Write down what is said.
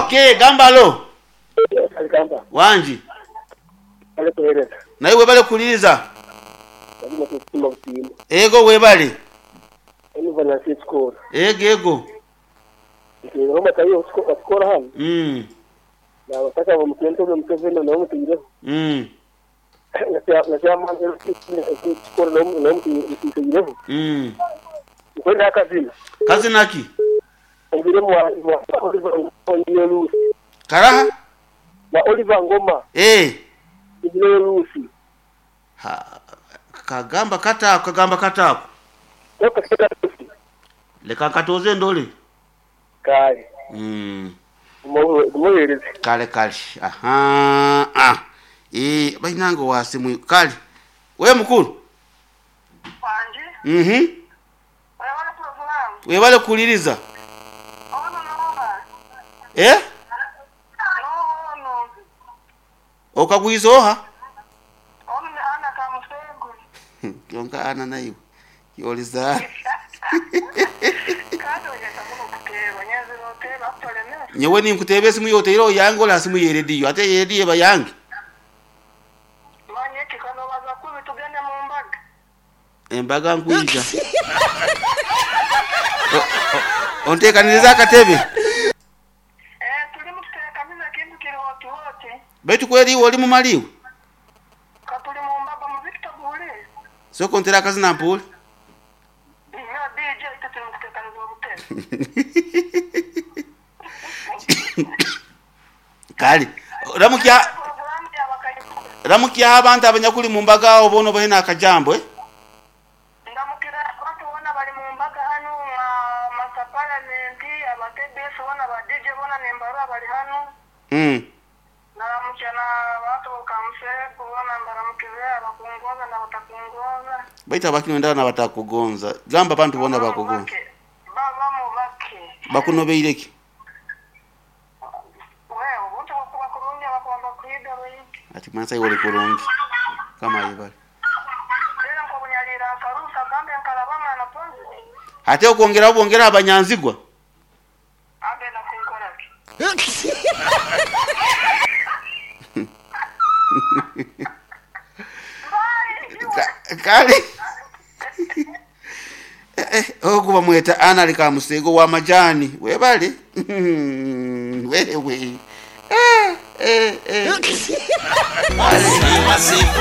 Okay, gambalo. Gamba. Wanji. Ale kueleza. Na iwe bale kuliriza. Lazima tusima msimu. Ego webale. Ni bana score. Ego. Ngoma tayo score hano. Na wataka mkento mkeveno na mtire. Na manzo score na mtire. Kwenda kazini. Kazi naki? Ngire mwa Oliver Lucy. Karaha? Na Oliver Ngoma. Ngire Lucy. Kagamba kata. Leka katoze ndole. Kale. Mwoyereze. Kale. Aha. Bainango wasimu kale. Wewe mkuru? Wanji? Wewe wale kuliriza. No. Okaguizoha? Ana kamusego. Kionka ana na hiyo. Kioliza. Nyewe ni mkutebe simu yote ilo yango la simu yerediyo. Ate yerediye bayangi. Manye kikano waza kubi tugende mu mbaga. Embaga nkuija. Ontekaniriza katebe. Tuli mutekaniza kintu kiri watu wote. Betu kweli wali mu maliu. Katuli mu mbaga mu Victor Bule. So kontera kazi na mpuli. Ya DJ itatuli mutekaniza wabutele. Kali. Ramukia abantu abanyakuli mu mbaga obono bahina akajambo Ndamukira abantu bona bali mu mbaga hano masapalamente abatebese bona ba DJ bona nembara bali hano. Naramukira abantu kamse bona ndaramukira abakungoza na batakungoza. Baita bakinenda na batakugonza. Gamba abantu bona bakugonza. Baba mu bake. Bakunobeireki. Ati mansa iwole kurungi kama yebali. Ate okuongera abanyanzigwa. Kali. Okuba mweta analika musego wa majani. Webali. Wewe.